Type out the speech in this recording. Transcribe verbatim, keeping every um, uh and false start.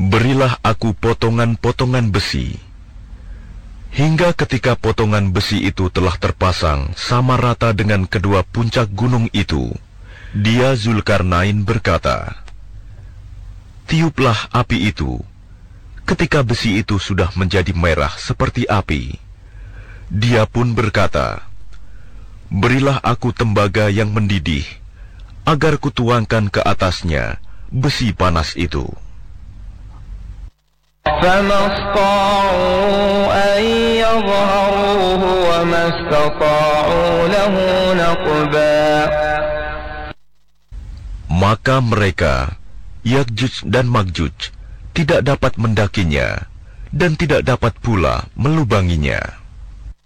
Berilah aku potongan-potongan besi, hingga ketika potongan besi itu telah terpasang sama rata dengan kedua puncak gunung itu, dia Zulkarnain berkata, "Tiuplah api itu." Ketika besi itu sudah menjadi merah seperti api, dia pun berkata, "Berilah aku tembaga yang mendidih, agar kutuangkan ke atasnya besi panas itu." فما استطاعوا أن يظهروه وما استطاعوا له نقبا. Maka mereka, Ya'juj dan Ma'juj, tidak dapat mendakinya dan tidak dapat pula melubanginya.